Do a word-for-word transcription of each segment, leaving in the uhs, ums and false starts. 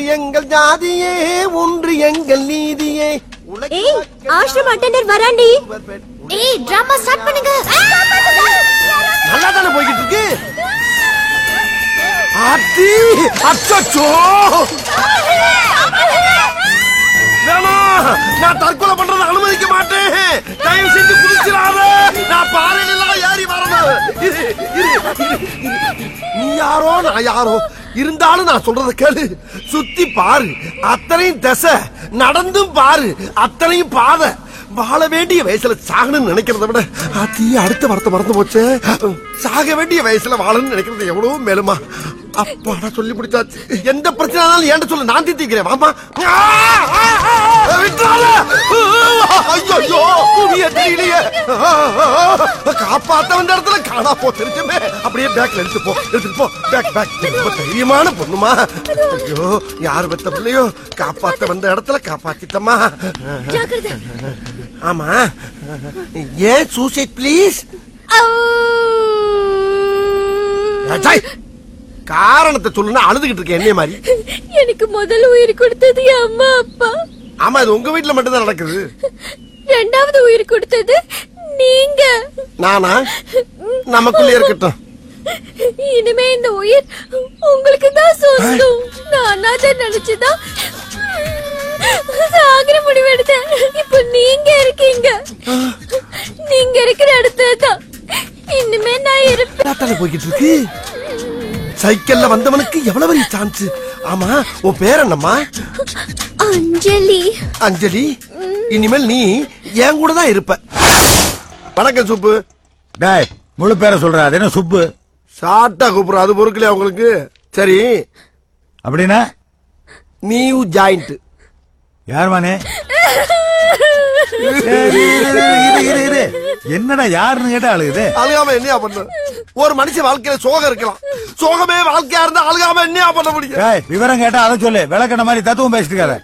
எங்கள் ஜாதியே ஒன்று எங்கள் நீதியே. ஏய் ஆஷ்ரம் அட்டெண்டர் வராண்டி. ஏய் டிராமா ஸ்டார்ட் பண்ணுங்க. நல்லா தானே போய்கிட்டு இருக்கு. அத்தி அச்சோ நான் தற்கொலை பண்றதை அனுமதிக்க மாட்டேன். தயவு செஞ்சு குதிச்சிடாத. நான் பாறையில ஏறி வரணும். நீ யாரோ நான் யாரோ இருந்தாலும் நான் சொல்றத கேளு. சுத்தி பாரு, அத்தனையும் திசை. நடந்தும் பாரு, அத்தனையும் பாதை. வாழ வேண்டிய வயசுல சாகணும்னு நினைக்கிறத விட அத்தி அடுத்த வார்த்தை மறந்து போச்சு. சாக வேண்டிய வயசுல வாழணும்னு நினைக்கிறது எவ்வளவு மேலுமா. அப்பாடா சொல்லி முடிச்சாச்சு. எந்த பிரச்சனைனாலும் ஏன்ட சொல்ல, நான் தீர்த்திக்கிறேன். வாமா. காப்பாத்த வந்த இடத்துல காணா போச்சிருச்சுமே. அப்படியே பேக்ல எடுத்து போ, எடுத்துட்டு போ. Back back. ரொம்ப தைரியமான பொண்ணுமா. ஐயோ யாரு பெத்த பிள்ளையோ காப்பாத்த வந்த இடத்துல காப்பாத்திட்டமா. ஆமா ஏன் சூசைட் ப்ளீஸ்? காரணத்தை சொல்லுன்னா அழுதுகிட்டு இருக்க என்னைய மாதிரி. எனக்கு முதல்ல உயிர் கொடுத்தது அம்மா அப்பா. ஆமா இது உங்க வீட்டுல மட்டும் தான் நடக்குது. ரெண்டாவது உயிர் கொடுத்தது நீங்க. நானா? நமக்குள்ளே இருக்கட்டும். இனிமே இந்த உயிர் உங்களுக்கு தான் சொந்தம். நான் தான் நினைச்சுதான் சாகர முடிவு எடுத்தேன். இப்ப நீங்க இருக்கீங்க. நீங்க இருக்கிற இடத்துல தான் இனிமே நான் இருப்பேன். போய்கிட்டு இருக்கு. சைக்கிள்ல வந்தவனுக்கு எவ்வளவு பெரிய சான்ஸ். ஆமா உன் பேர் என்னம்மா? அஞ்சலி. அஞ்சலி இனிமேல் நீ என் கூட தான் இருப்ப. வணக்கம் சுப்பு. டேய் முழு பேரை சொல்ற. அது என்ன சுப்பு? ஷார்ட்டா கூப்பிடுற அது பொறுக்கலையா உங்களுக்கு? சரி அப்படின்னா நியூ ஜாயிண்ட். யாருமானே? என்னடா யாருன்னு கேட்டா அழுகுது. அழுகாம என்னையா பண்ண? ஒரு மனுஷன் வாழ்க்கையில சோகம் இருக்கலாம். சோகமே வாழ்க்கையா இருந்தா அழுகாம என்னையா பண்ண முடியும்? விவரம் கேட்டா அதை சொல்லு. விளக்கண மாதிரி தத்துவம் பேசிட்டு இருக்காத.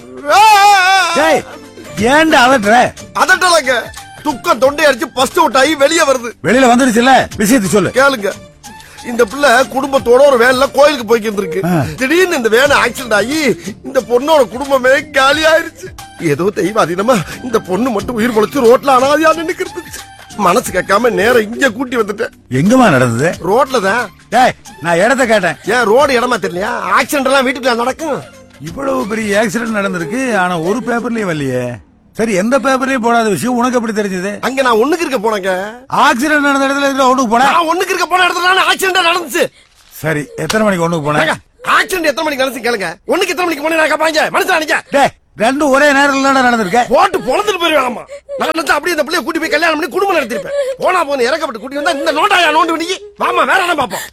ஏன்டா அதட்டுற? அதட்டலங்க. துக்கம் தொண்டை அடிச்சு பஸ்ட் அவுட் ஆகி வெளியே வருது. வெளியில வந்துருச்சுல விஷயத்தை சொல்லு. கேளுங்க. இந்த பிள்ளை குடும்பத்தோட ஒரு வேன்ல கோயிலுக்கு போய்க்கிட்டு இருக்கு. திடீர்னு இந்த வேன் ஆக்சிடென்ட் ஆகி இந்த பொண்ணோட குடும்பமே காலி ஆயிருச்சு. ஏதோ தெய்வ அதீனமா இந்த பொண்ணு மட்டும் உயிர் பொழைச்சு ரோட்ல அனாதையா நின்னுக்கிறது. மனசு கேட்காம நேரம் இங்க கூட்டி வந்துட்டேன். எங்கம்மா நடந்தது? ரோட்ல தான். டேய் நான் இடத்த கேட்டேன். ஏன் ரோடு இடமா தெரியலையா? ஆக்சிடென்ட் எல்லாம் வீட்டுக்குள்ள நடக்கும். இவ்வளவு பெரிய ஆக்சிடென்ட் நடந்திருக்கு. ஆனா ஒரு பேப்பர்லயும் வரலையே. சரி எந்த பேப்பர்லயும் போடாத விஷயம் உனக்கு எப்படி தெரிஞ்சது? அங்க நான் ஒண்ணுக்கு இருக்க போனேங்க. ஆக்சிடென்ட் நடந்த இடத்துல ஒண்ணுக்கு போன? நான் ஒண்ணுக்கு இருக்க போன இடத்துல ஆக்சிடென்ட் நடந்துச்சு. சரி எத்தனை மணிக்கு ஒண்ணுக்கு போன? ஆக்சிடென்ட் எத்தனை மணிக்கு நடந்துச்சு கேளுங்க. ஒண்ணுக்கு எத்தனை மணிக்கு போனேன் கேட்பாங்க. மனசுல நினைக்க. டேய் ரெண்டு ஒரே நேரத்துல தான் நடந்திருக்க. போட்டு பொளந்துட்டு போயிருவாமா. நான் நினைச்சா அப்படியே இந்த பிள்ளைய கூட்டி போய் கல்யாணம் பண்ணி குடும்பம் நடத்திருப்பேன். போனா போன இறக்கப்பட்டு கூட்டி வந்தா இந்த நோட்டாயா நோண்டு பண்ணி வாமா வேற என்ன பாப்போம்.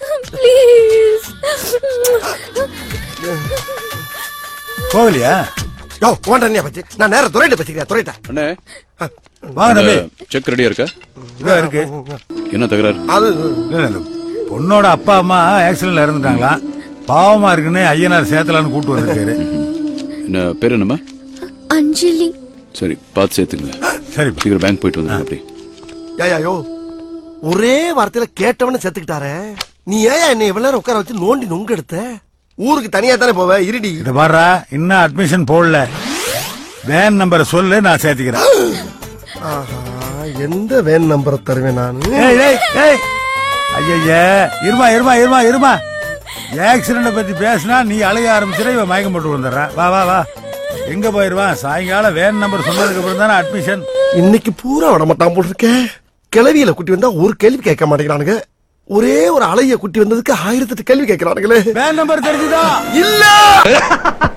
கோவிலியா? யோ ஓண்டனியா பத்தி நான் நேரா துரைட்ட பத்திக்கிறேன். துரைட்ட அண்ணே வாங்க தம்பி. செக் ரெடியா இருக்கா? இதோ இருக்கு. என்ன தகராறு? அது பொண்ணோட அப்பா அம்மா ஆக்சிடென்ட்ல இறந்துட்டாங்களா. பாவமா இருக்குன்னு ஐயனார் சேத்தலான்னு கூட்டு வந்திருக்காரு. என்ன பேர் என்னம்மா? அஞ்சலி. சரி பார்த்து சேர்த்துங்க. சரி சீக்கிரம் பேங்க் போயிட்டு வந்து அப்படி. யோ ஒரே வார்த்தையில கேட்டவன செத்துக்கிட்டாரே. நீ ஏன் என்ன இவ்வளவு நேரம் உட்கார வச்சு நோண்டி நொங்க எடுத்த? ஊருக்கு தனியா தானே போவ. இருடி இத பாரு. இன்னும் அட்மிஷன் போடல. வேன் நம்பரை சொல்லு நான் சேர்த்துக்கிறேன். எந்த வேன் நம்பரை தருவேன் நான்? ஐயா இருமா இருமா இருமா இருமா. ஆக்சிடென்ட் பத்தி பேசினா நீ அழுக ஆரம்பிச்சிட. இவன் மயக்கம் போட்டு வந்துடுற. வா வா வா. எங்க போயிருவான்? சாயங்காலம் வேன் நம்பர் சொன்னதுக்கு அப்புறம் தானே அட்மிஷன். இன்னைக்கு பூரா விட மாட்டான் போட்டு இருக்கேன். கிளவியில குட்டி வந்தா ஒரு கேள்வி கேட்க மாட்டேங்கிறானுங்க. ஒரே ஒரு அலைய குட்டி வந்ததுக்கு ஆயிரத்தி எட்டு கேள்வி கேட்கிறானுங்களே. வேன் நம்பர் தெரிஞ்சுதா? இல்ல